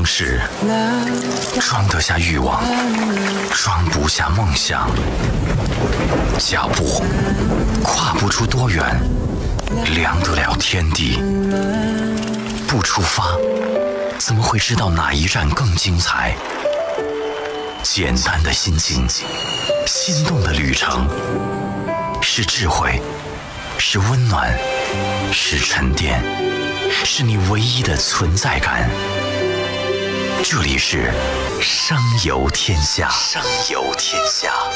事，装得下欲望，装不下梦想。脚步跨不出多远，量得了天地。不出发，怎么会知道哪一站更精彩？简单的心情，心动的旅程，是智慧，是温暖，是沉淀，是你唯一的存在感。这里是声游天下，声游天下。